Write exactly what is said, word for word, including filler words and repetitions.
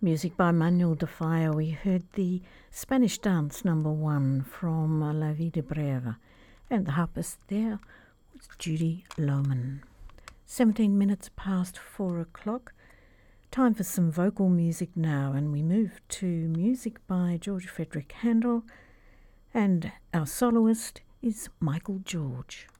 Music by Manuel de Falla. We heard the Spanish Dance number one from La Vida Brava, and the harpist there was Judy Lohman. seventeen minutes past four o'clock. Time for some vocal music now, and we move to music by George Frederick Handel, and our soloist is Michael George.